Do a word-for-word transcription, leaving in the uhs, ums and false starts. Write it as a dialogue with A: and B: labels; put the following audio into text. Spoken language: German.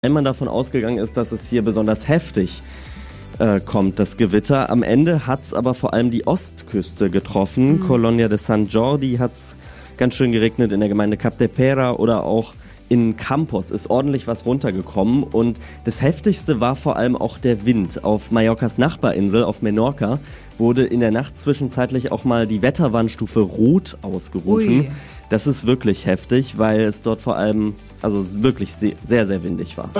A: Wenn man davon ausgegangen ist, dass es hier besonders heftig äh, kommt, das Gewitter. Am Ende hat es aber vor allem die Ostküste getroffen. Mhm. Colonia de San Jordi hat es ganz schön geregnet, in der Gemeinde Capdepera oder auch in Campos ist ordentlich was runtergekommen. Und das Heftigste war vor allem auch der Wind. Auf Mallorcas Nachbarinsel, auf Menorca, wurde in der Nacht zwischenzeitlich auch mal die Wetterwarnstufe Rot ausgerufen. Ui. Das ist wirklich heftig, weil es dort vor allem also wirklich sehr, sehr windig war.